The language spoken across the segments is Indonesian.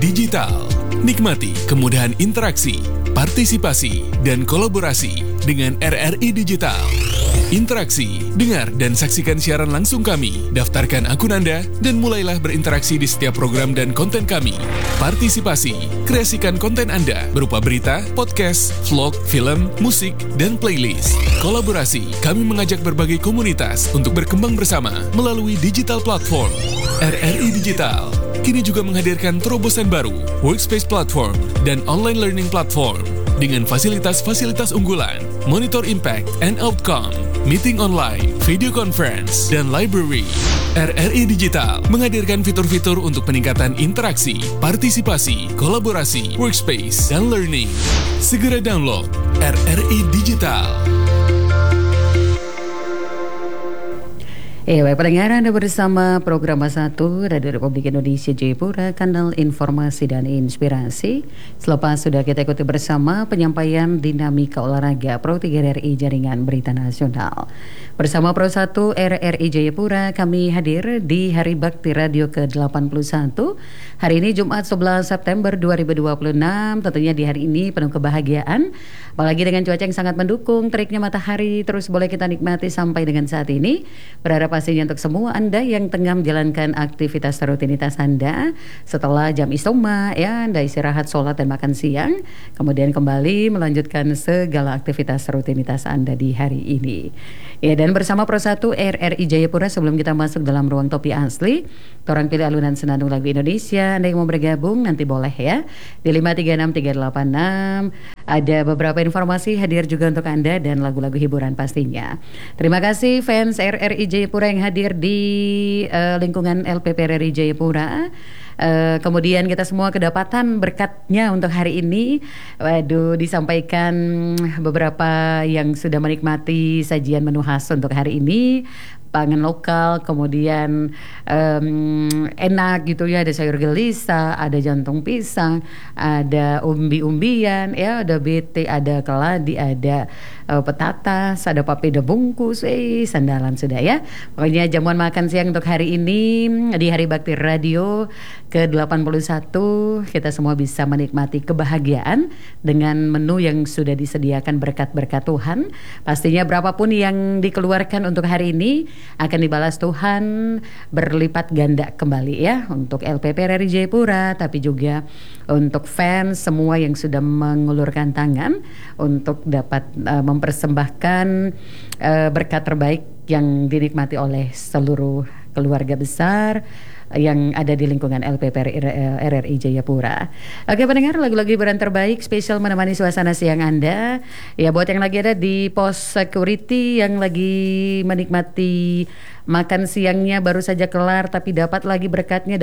Digital. Nikmati kemudahan interaksi, partisipasi, dan kolaborasi dengan RRI Digital. Interaksi, dengar dan saksikan siaran langsung kami, daftarkan akun Anda, dan mulailah berinteraksi di setiap program dan konten kami. Partisipasi, kreasikan konten Anda berupa berita, podcast, vlog, film, musik, dan playlist. Kolaborasi, kami mengajak berbagai komunitas untuk berkembang bersama melalui digital platform. RRI Digital kini juga menghadirkan terobosan baru, workspace platform, dan online learning platform dengan fasilitas-fasilitas unggulan, monitor impact and outcome, meeting online, video conference, dan library. RRI Digital menghadirkan fitur-fitur untuk peningkatan interaksi, partisipasi, kolaborasi, workspace, dan learning. Segera download RRI Digital. Baik pendengar, Anda bersama program 1 Radio Republik Indonesia Jayapura, kanal informasi dan inspirasi. Selepas sudah kita ikuti bersama penyampaian dinamika olahraga Pro 3 RRI Jaringan Berita Nasional. Bersama Pro 1 RRI Jayapura, kami hadir di Hari Bakti Radio ke-81. Hari ini Jumat 11 September 2026, tentunya di hari ini penuh kebahagiaan. Apalagi dengan cuaca yang sangat mendukung, teriknya matahari terus boleh kita nikmati sampai dengan saat ini. Berharap pastinya untuk semua Anda yang tengah menjalankan aktivitas rutinitas Anda setelah jam istoma, ya, Anda istirahat, sholat, dan makan siang, kemudian kembali melanjutkan segala aktivitas rutinitas Anda di hari ini. Ya, dan bersama Pro 1 RRI Jayapura, sebelum kita masuk dalam ruang topi asli, orang pilih alunan senandung lagu Indonesia. Anda yang mau bergabung nanti boleh ya di 536-386. Ada beberapa informasi hadir juga untuk Anda dan lagu-lagu hiburan pastinya. Terima kasih fans RRI Jayapura yang hadir di lingkungan LPP RRI Jayapura. Kemudian kita semua kedapatan berkatnya untuk hari ini. Waduh, disampaikan beberapa yang sudah menikmati sajian menu khas untuk hari ini, pangan lokal, kemudian enak gitu ya, ada sayur gelisah, ada jantung pisang, ada umbi-umbian, ya, ada bete, ada keladi, ada petatas, ada papeda bungkus, sandalan sudah ya. Pokoknya jamuan makan siang untuk hari ini di Hari Bakti Radio ke-81, kita semua bisa menikmati kebahagiaan dengan menu yang sudah disediakan berkat-berkat Tuhan. Pastinya berapapun yang dikeluarkan untuk hari ini akan dibalas Tuhan berlipat ganda kembali ya, untuk LPP RRI Jayapura, tapi juga untuk fans semua yang sudah mengulurkan tangan untuk dapat mempersembahkan berkat terbaik yang dinikmati oleh seluruh keluarga besar yang ada di lingkungan LPP RRI Jayapura. Oke pendengar, lagu-lagu hiburan terbaik spesial menemani suasana siang Anda. Ya, buat yang lagi ada di pos security, yang lagi menikmati makan siangnya baru saja kelar tapi dapat lagi berkatnya.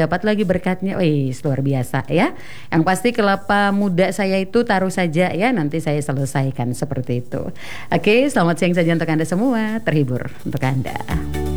Luar biasa ya. Yang pasti kelapa muda saya itu taruh saja ya, nanti saya selesaikan seperti itu. Oke, selamat siang saja untuk Anda semua, terhibur untuk Anda.